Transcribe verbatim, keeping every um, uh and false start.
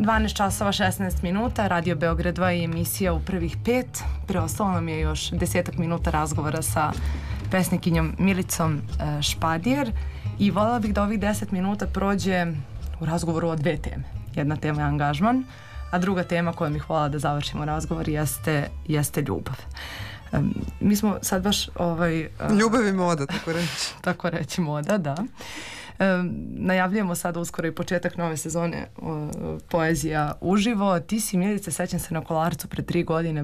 dvanaest časova šesnaest minuta, Radio Beograd dva i emisija U prvih pet. Preostalo nam je još desetak minuta razgovora sa pesnikinjom Milicom Špadijer i voljela bih da ovih deset minuta prođe u razgovoru o dve teme. Jedna tema je angažman, a druga tema kojom bih voljela da završimo razgovor jeste, jeste ljubav. Um, mi smo sad baš ovaj, uh, ljubav i moda, tako reći. Tako reći moda, da. Um, najavljujemo sad uskoro i početak nove sezone uh, Poezija uživo. Ti si, Milice, sećam se na Kolarcu pre tri godine